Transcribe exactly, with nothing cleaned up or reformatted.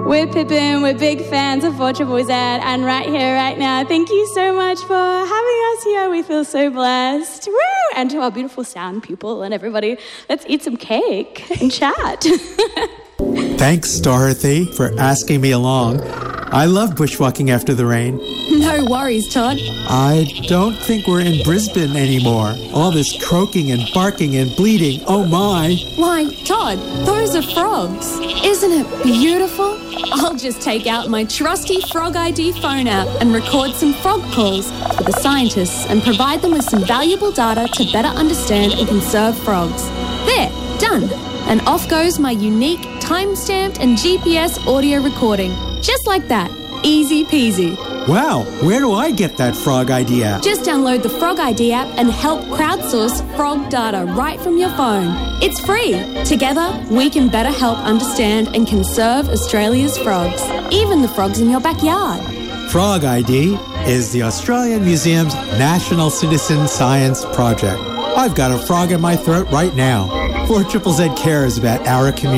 We're Pippin, we're big fans of four Z Z and right here, right now, thank you so much for having us here. We feel so blessed. Woo! And to our beautiful sound people and everybody, let's eat some cake and chat. Thanks, Dorothy, for asking me along. I love bushwalking after the rain. No worries, Todd. I don't think we're in Brisbane anymore. All this croaking and barking and bleeding, oh my. Why, Todd, those are frogs. Isn't it beautiful? I'll just take out my trusty Frog I D phone app and record some frog calls for the scientists and provide them with some valuable data to better understand and conserve frogs. There, done. And off goes my unique, time-stamped and G P S audio recording. Just like that. Easy peasy. Wow, where do I get that Frog I D app? Just download the Frog I D app and help crowdsource frog data right from your phone. It's free. Together, we can better help understand and conserve Australia's frogs, even the frogs in your backyard. Frog I D is the Australian Museum's National Citizen Science Project. I've got a frog in my throat right now. four Z Z Z cares about our community.